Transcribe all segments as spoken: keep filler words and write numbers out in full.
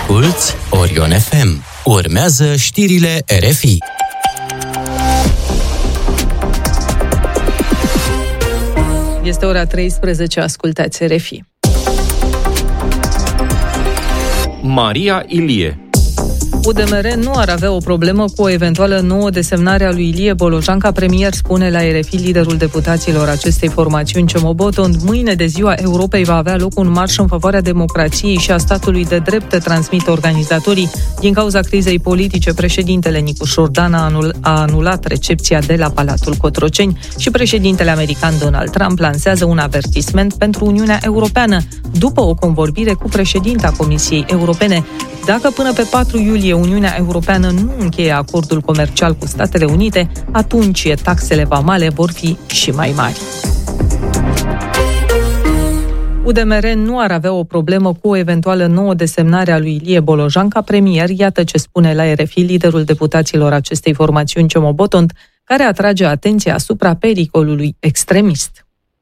Asculți Orion F M. Urmează știrile R F I. Este ora treisprezece, ascultați R F I. Maria Ilie. U D M R nu ar avea o problemă cu o eventuală nouă desemnare a lui Ilie Bolojan ca premier, spune la R F I liderul deputaților acestei formațiuni, Cemobotond. Mâine de Ziua Europei va avea loc un marș în favoarea democrației și a statului de drept, transmit organizatorii. Din cauza crizei politice, președintele Nicușor Dan a, anul, a anulat recepția de la Palatul Cotroceni și președintele american Donald Trump lansează un avertisment pentru Uniunea Europeană după o convorbire cu președinta Comisiei Europene. Dacă până pe patru iulie Uniunea Europeană nu încheie acordul comercial cu Statele Unite, atunci taxele vamale vor fi și mai mari. U D M R nu ar avea o problemă cu o eventuală nouă desemnare a lui Ilie Bolojan ca premier, iată ce spune la R F I liderul deputaților acestei formațiuni, Cemobotond, care atrage atenția asupra pericolului extremist.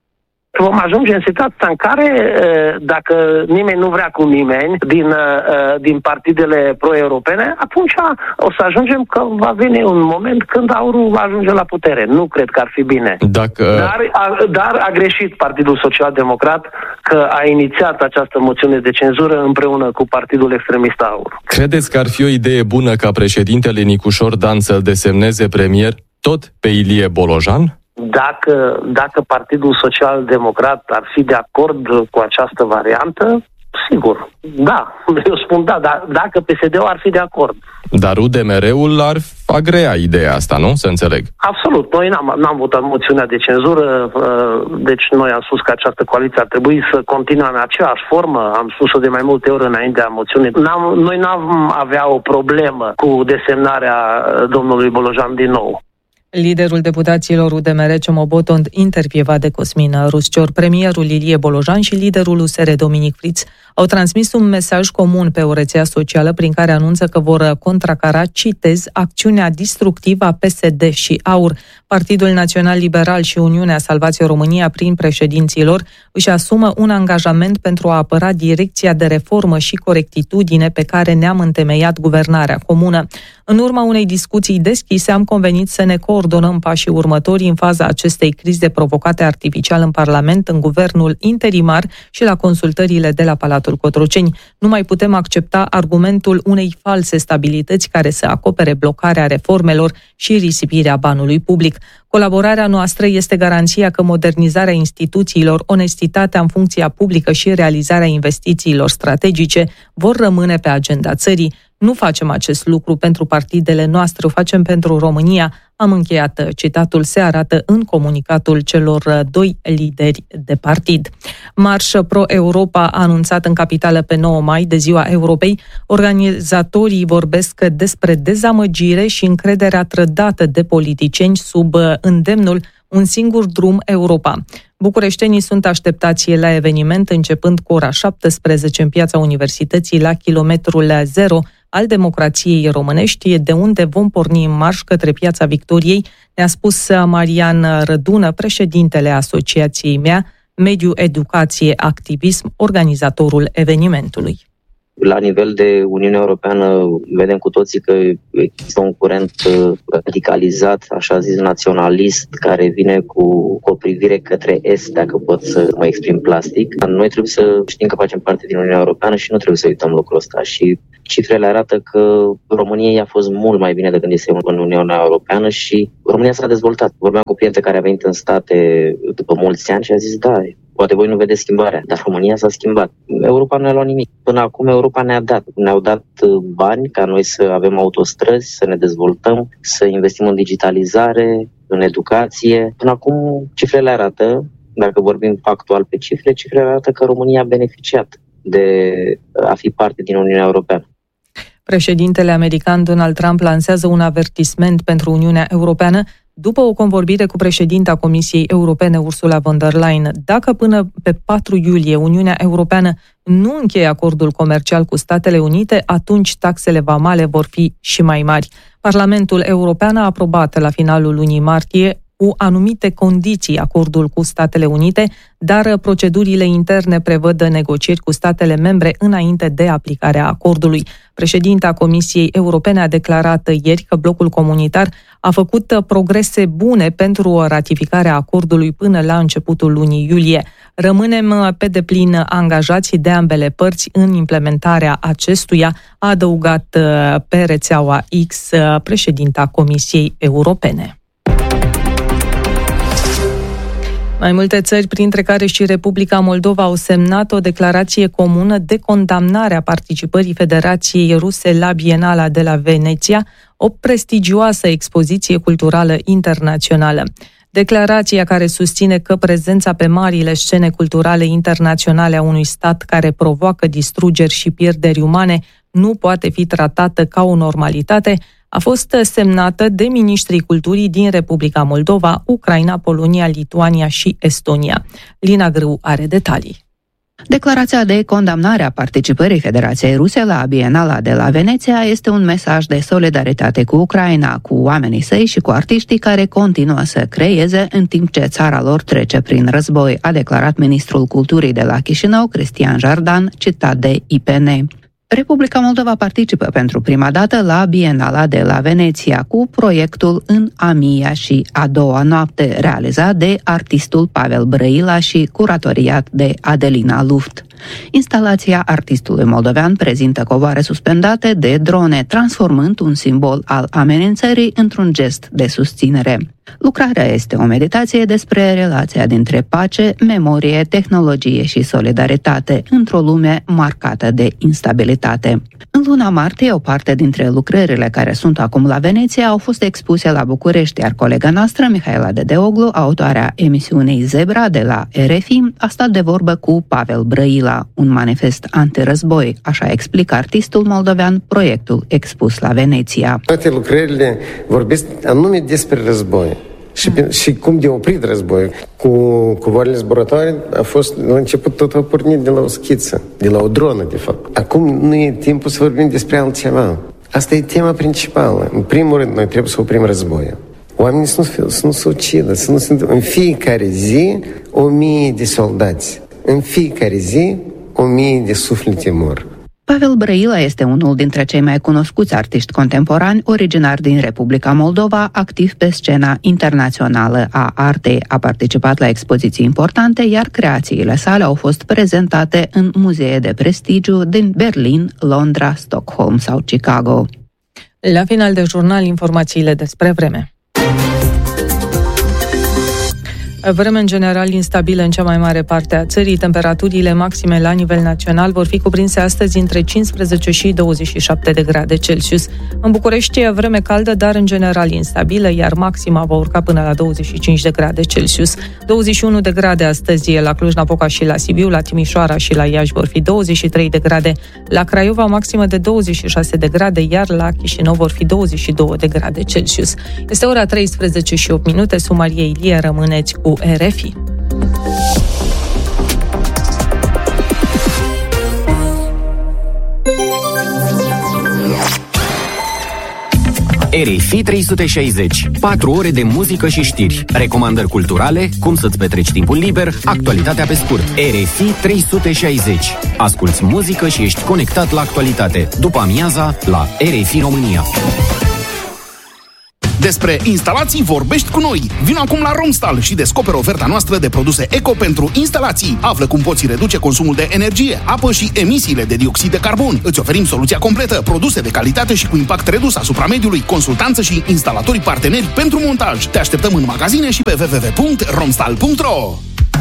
Vom ajunge în situația în care, dacă nimeni nu vrea cu nimeni din, din partidele pro-europene, atunci o să ajungem că va veni un moment când aurul va ajunge la putere. Nu cred că ar fi bine. Dacă... Dar, a, dar a greșit Partidul Social-Democrat că a inițiat această moțiune de cenzură împreună cu Partidul Extremist Aur. Credeți că ar fi o idee bună ca președintele Nicușor Dan să-l desemneze premier tot pe Ilie Bolojan? Dacă, dacă Partidul Social-Democrat ar fi de acord cu această variantă, sigur, da, eu spun da, dar dacă P S D-ul ar fi de acord. Dar U D M R-ul ar agrea ideea asta, nu? Să înțeleg. Absolut, noi n-am, n-am votat moțiunea de cenzură, deci noi am spus că această coaliție ar trebui să continue în aceeași formă, am spus-o de mai multe ori înaintea moțiunii. N-am, noi n-am avea o problemă cu desemnarea domnului Bolojan din nou. Liderul deputaților U D M R, Cemobotond, intervievat de Cosmin Ruscior. Premierul Ilie Bolojan și liderul U S R, Dominic Friț, au transmis un mesaj comun pe o rețea socială prin care anunță că vor contracara, citez, acțiunea distructivă a P S D și AUR. Partidul Național Liberal și Uniunea Salvație România, prin președinților, își asumă un angajament pentru a apăra direcția de reformă și corectitudine pe care ne-am întemeiat guvernarea comună. În urma unei discuții deschise, am convenit să ne coordonăm pașii următori în faza acestei crize provocate artificial în Parlament, în guvernul interimar și la consultările de la Palatul Cotroceni. Nu mai putem accepta argumentul unei false stabilități care să acopere blocarea reformelor și risipirea banului public. Colaborarea noastră este garanția că modernizarea instituțiilor, onestitatea în funcția publică și realizarea investițiilor strategice vor rămâne pe agenda țării. Nu facem acest lucru pentru partidele noastre, o facem pentru România. Am încheiat citatul, se arată în comunicatul celor doi lideri de partid. Marș Pro-Europa a anunțat în capitală pe nouă mai, de Ziua Europei. Organizatorii vorbesc despre dezamăgire și încrederea trădată de politicieni sub îndemnul Un singur drum, Europa. Bucureștenii sunt așteptați la eveniment începând cu ora șaptesprezece în Piața Universității, la kilometrul zero al democrației românești, de unde vom porni în marș către Piața Victoriei, ne-a spus Marian Rădună, președintele Asociației Mea, Mediu, Educație, Activism, organizatorul evenimentului. La nivel de Uniunea Europeană vedem cu toții că există un curent radicalizat, așa zis naționalist, care vine cu o privire către est, dacă pot să mă exprim plastic. Noi trebuie să știm că facem parte din Uniunea Europeană și nu trebuie să uităm lucrul ăsta. Și cifrele arată că României a fost mult mai bine de când este în Uniunea Europeană și România s-a dezvoltat. Vorbeam cu prieteni care a venit în state după mulți ani și a zis, da, poate voi nu vedeți schimbarea, dar România s-a schimbat. Europa nu a luat nimic. Până acum Europa ne-a dat. Ne-au dat bani ca noi să avem autostrăzi, să ne dezvoltăm, să investim în digitalizare, în educație. Până acum cifrele arată, dacă vorbim factual pe cifre, cifrele arată că România a beneficiat de a fi parte din Uniunea Europeană. Președintele american Donald Trump lansează un avertisment pentru Uniunea Europeană după o convorbire cu președinta Comisiei Europene, Ursula von der Leyen. Dacă până pe patru iulie Uniunea Europeană nu încheie acordul comercial cu Statele Unite, atunci taxele vamale vor fi și mai mari. Parlamentul European a aprobat la finalul lunii martie cu anumite condiții acordul cu Statele Unite, dar procedurile interne prevăd negocieri cu statele membre înainte de aplicarea acordului. Președinta Comisiei Europene a declarat ieri că blocul comunitar a făcut progrese bune pentru ratificarea acordului până la începutul lunii iulie. Rămânem pe deplin angajați de ambele părți în implementarea acestuia, a adăugat pe rețeaua X președinta Comisiei Europene. Mai multe țări, printre care și Republica Moldova, au semnat o declarație comună de condamnare a participării Federației Ruse la Bienala de la Veneția, o prestigioasă expoziție culturală internațională. Declarația, care susține că prezența pe marile scene culturale internaționale a unui stat care provoacă distrugeri și pierderi umane nu poate fi tratată ca o normalitate, a fost semnată de miniștrii culturii din Republica Moldova, Ucraina, Polonia, Lituania și Estonia. Lina Grâu are detalii. Declarația de condamnare a participării Federației Ruse la Bienala de la Veneția este un mesaj de solidaritate cu Ucraina, cu oamenii săi și cu artiștii care continuă să creeze în timp ce țara lor trece prin război, a declarat ministrul culturii de la Chișinău, Cristian Jardan, citat de I P N. Republica Moldova participă pentru prima dată la Bienala de la Veneția cu proiectul În a mia și a doua noapte, realizat de artistul Pavel Brăila și curatoriat de Adelina Luft. Instalația artistului moldovean prezintă covoare suspendate de drone, transformând un simbol al amenințării într-un gest de susținere. Lucrarea este o meditație despre relația dintre pace, memorie, tehnologie și solidaritate într-o lume marcată de instabilitate. În luna martie, o parte dintre lucrările care sunt acum la Veneția au fost expuse la București, iar colega noastră, Mihaela Dedeoglu, autoarea emisiunii Zebra de la R F I, a stat de vorbă cu Pavel Brăila, un manifest antirăzboi, așa explică artistul moldovean proiectul expus la Veneția. Toate lucrările vorbesc anume despre război. Și, și cum de oprit războiul. Cu cuvoarele zburătoare a fost, la început tot a pornit de la o schiță, de la o dronă, de fapt. Acum nu e timpul să vorbim despre altceva. Asta e tema principală. În primul rând, noi trebuie să oprim războiul. Oamenii să nu, să nu se ucidă, să nu se... În fiecare zi, o mie de soldați. În fiecare zi, o mie de suflete mor. Pavel Brăila este unul dintre cei mai cunoscuți artiști contemporani, originar din Republica Moldova, activ pe scena internațională a artei. A participat la expoziții importante, iar creațiile sale au fost prezentate în muzee de prestigiu din Berlin, Londra, Stockholm sau Chicago. La final de jurnal, informațiile despre vreme. Vreme în general instabilă în cea mai mare parte a țării. Temperaturile maxime la nivel național vor fi cuprinse astăzi între cincisprezece și douăzeci și șapte de grade Celsius. În București e vreme caldă, dar în general instabilă, iar maxima va urca până la douăzeci și cinci de grade Celsius. douăzeci și unu de grade astăzi la Cluj-Napoca și la Sibiu, la Timișoara și la Iași vor fi douăzeci și trei de grade. La Craiova maximă de douăzeci și șase de grade, iar la Chișinău vor fi douăzeci și două de grade Celsius. Este ora treisprezece și opt minute, Sumarie Ilie, rămâneți cu R F I. R F I trei sute șaizeci. patru ore de muzică și știri, recomandări culturale, cum să-ți petreci timpul liber, actualitatea pe scurt. R F I trei sute șaizeci. Asculți muzică și ești conectat la actualitate. După amiaza, la R F I România. Despre instalații vorbești cu noi. Vino acum la Romstal și descoperă oferta noastră de produse eco pentru instalații. Află cum poți reduce consumul de energie, apă și emisiile de dioxid de carbon. Îți oferim soluția completă, produse de calitate și cu impact redus asupra mediului, consultanță și instalatori parteneri pentru montaj. Te așteptăm în magazine și pe w w w punct romstal punct r o.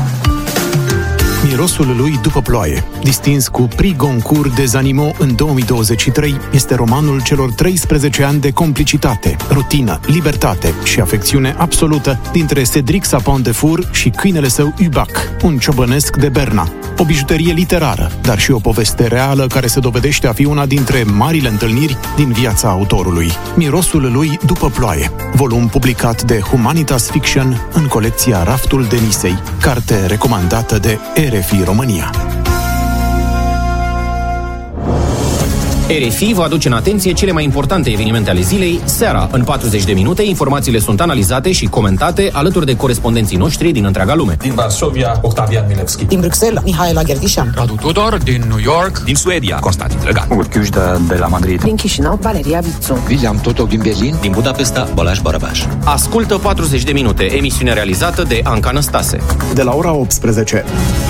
Mirosul lui după ploaie, distins cu Prix Goncourt des Animaux în două mii douăzeci și trei, este romanul celor treisprezece ani de complicitate, rutină, libertate și afecțiune absolută dintre Cédric Sapin de Four și câinele său Hubac, un ciobănesc de Berna. O bijuterie literară, dar și o poveste reală care se dovedește a fi una dintre marile întâlniri din viața autorului. Mirosul lui după ploaie, volum publicat de Humanitas Fiction în colecția Raftul Denisei, carte recomandată de R F I România. R F I vă aduce în atenție cele mai importante evenimente ale zilei, seara, în patruzeci de minute, informațiile sunt analizate și comentate alături de corespondenții noștri din întreaga lume. Din Varsovia, Octavian Milevski. Din Bruxelles, Mihaela Gherdișan. Radu Tudor, din New York. Din Suedia, Constantin Drăgan. Urchiușda de la Madrid. Din Chișinău, Valeria Vițu. William Totov din Berlin. Din Budapesta, Balázs Barabás. Ascultă patruzeci de minute, emisiune realizată de Anca Năstase. De la ora optsprezece.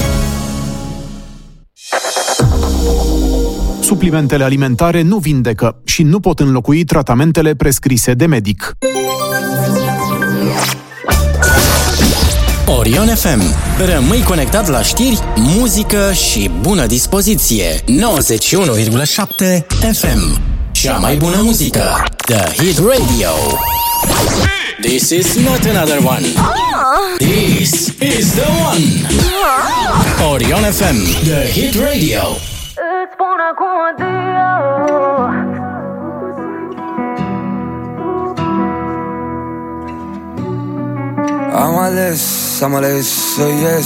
Suplimentele alimentare nu vindecă și nu pot înlocui tratamentele prescrise de medic. Orion F M. Rămâi conectat la știri, muzică și bună dispoziție. nouăzeci și unu virgulă șapte F M. Cea mai bună muzică. The Hit Radio. This is not another one. This is the one. Orion F M. The Hit Radio. Îți spun acum adio. Am ales, am ales să ies